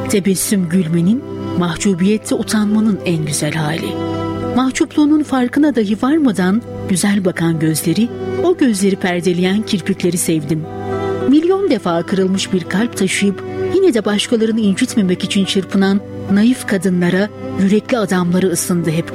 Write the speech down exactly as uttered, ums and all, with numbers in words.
Tebessüm gülmenin, mahcubiyette utanmanın en güzel hali. Mahcupluğunun farkına dahi varmadan güzel bakan gözleri, o gözleri perdeleyen kirpikleri sevdim. Milyon defa kırılmış bir kalp taşıyıp yine de başkalarını incitmemek için çırpınan naif kadınlara, yürekli adamları ısındı hep